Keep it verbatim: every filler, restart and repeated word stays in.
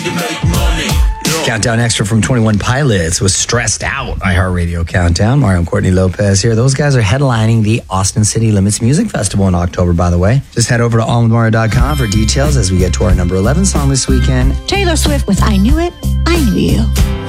to make money. Countdown Extra from twenty-one Pilots was Stressed Out. iHeartRadio Countdown. Mario and Courtney Lopez here. Those guys are headlining the Austin City Limits Music Festival in October, by the way. Just head over to all with mario dot com for details as we get to our number eleven song this weekend. Taylor Swift with I Knew It, I Knew You.